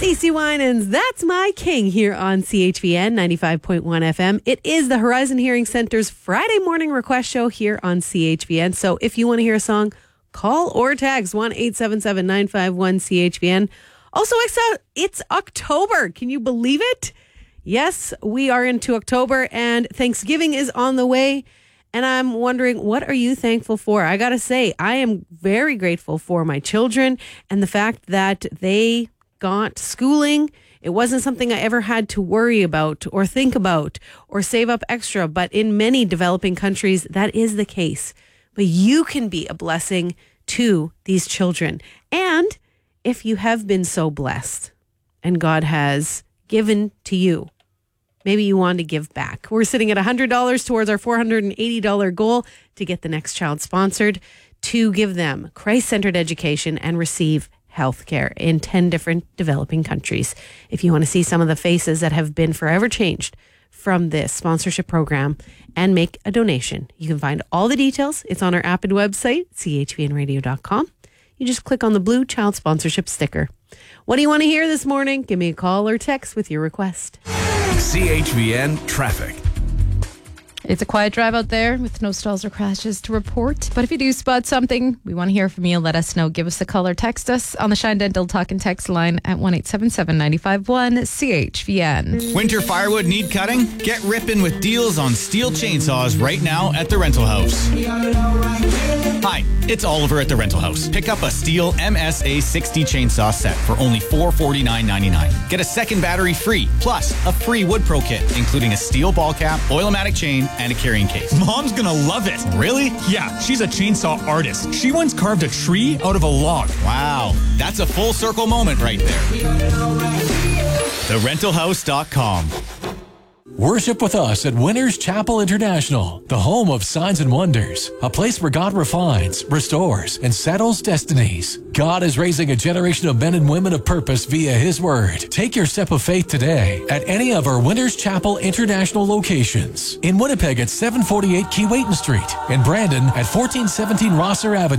Stacey Winans, That's My King here on CHVN 95.1 FM. It is the Horizon Hearing Center's Friday morning request show here on CHVN. So if you want to hear a song, call or text 1-877-951-CHVN. Also, it's October. Can you believe it? Yes, we are into October and Thanksgiving is on the way. And I'm wondering, what are you thankful for? I got to say, I am very grateful for my children and the fact that they got schooling. It wasn't something I ever had to worry about or think about or save up extra. But in many developing countries, that is the case. But you can be a blessing to these children. And if you have been so blessed and God has given to you, maybe you want to give back. We're sitting at $100 towards our $480 goal to get the next child sponsored, to give them Christ-centered education and receive health care in 10 different developing countries. If you want to see some of the faces that have been forever changed from this sponsorship program and make a donation, you can find all the details. It's on our app and website, chvnradio.com. You just click on the blue child sponsorship sticker. What do you want to hear this morning? Give me a call or text with your request. CHVN Traffic. It's a quiet drive out there with no stalls or crashes to report. But if you do spot something, we want to hear from you. Let us know. Give us a call or text us on the Shine Dental Talk and Text line at 1-877-951-CHVN. Winter firewood need cutting? Get ripping with deals on steel chainsaws right now at the Rental House. Hi, it's Oliver at the Rental House. Pick up a steel MSA 60 chainsaw set for only $449.99. Get a second battery free, plus a free Wood Pro kit, including a steel ball cap, Oil-O-Matic chain, and a carrying case. Mom's gonna love it. Really? Yeah, she's a chainsaw artist. She once carved a tree out of a log. Wow, that's a full circle moment right there. TheRentalHouse.com. Worship with us at Winners Chapel International, the home of signs and wonders, a place where God refines, restores, and settles destinies. God is raising a generation of men and women of purpose via His Word. Take your step of faith today at any of our Winners Chapel International locations. In Winnipeg at 748 Keewatin Street, in Brandon at 1417 Rosser Avenue.